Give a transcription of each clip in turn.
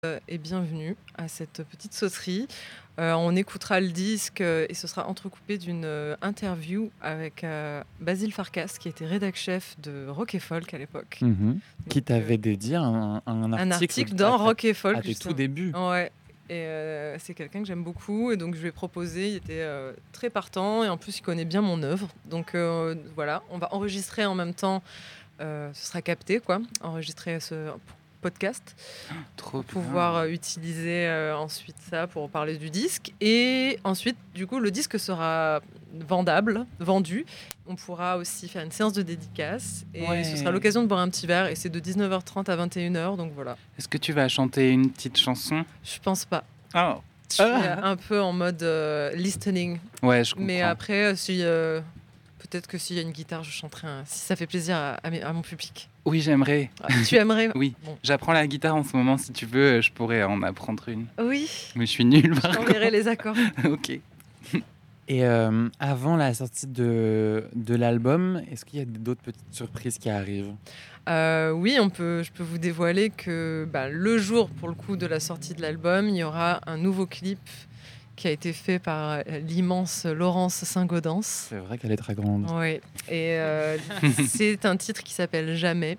Et bienvenue à cette petite sauterie. On écoutera le disque, et ce sera entrecoupé d'une, interview avec, Basile Farkas qui était rédac chef de Rock et Folk à l'époque. Qui Donc, t'avait dédié un un article article dans Rock et Folk à tes tout justement. débuts. Ouais et c'est quelqu'un que j'aime beaucoup et donc je lui ai proposé, il était, très partant et en plus il connaît bien mon œuvre. Donc, voilà, on va enregistrer en même temps, ce sera capté quoi, enregistrer ce podcast. Trop Pour pouvoir utiliser ensuite ça pour parler du disque. Et ensuite, du coup, le disque sera vendu. On pourra aussi faire une séance de dédicace. Et ce sera l'occasion de boire un petit verre. Et c'est de 19h30 à 21h. Donc voilà. Est-ce que tu vas chanter une petite chanson? Je pense pas. Oh. Je suis un peu en mode listening. Ouais, je comprends. Mais après, si, peut-être que s'il y a une guitare, je chanterai si ça fait plaisir à mon public. Oui, j'aimerais. Tu aimerais? Oui, bon. J'apprends la guitare en ce moment. Si tu veux, je pourrais en apprendre une. Oui. Mais je suis nulle par contre. Je t'enverrai les accords. Ok. Et avant la sortie de l'album, est-ce qu'il y a d'autres petites surprises qui arrivent? Oui, je peux vous dévoiler que le jour, pour le coup, de la sortie de l'album, il y aura un nouveau clip qui a été fait par l'immense Laurence Saint-Gaudens. C'est vrai qu'elle est très grande. Oui, et c'est un titre qui s'appelle Jamais.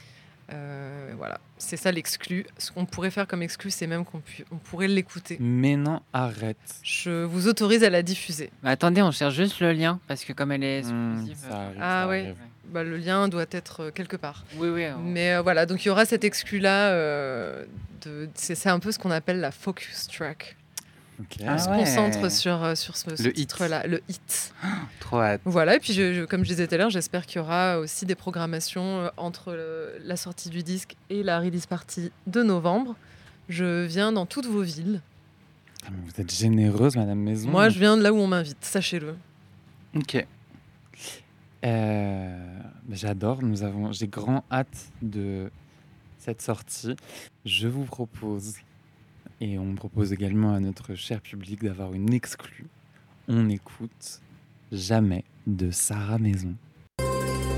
Voilà, c'est ça l'exclu. Ce qu'on pourrait faire comme exclu, c'est même qu'on pourrait l'écouter. Mais non, arrête. Je vous autorise à la diffuser. Bah, attendez, on cherche juste le lien, parce que comme elle est exclusive... ça arrive. Le lien doit être quelque part. Oui. Mais voilà, donc il y aura cet exclu-là. C'est un peu ce qu'on appelle la focus track. Okay. On se concentre sur ce titre-là, le hit. Trop hâte. Voilà, et puis comme je disais tout à l'heure, j'espère qu'il y aura aussi des programmations entre la sortie du disque et la release party de novembre. Je viens dans toutes vos villes. Ah, mais vous êtes généreuse, Madame Maison. Moi, je viens de là où on m'invite, sachez-le. Ok. J'adore, j'ai grand hâte de cette sortie. Je vous propose, et on propose également à notre cher public d'avoir une exclue. On écoute Jamais de Sarah Maison.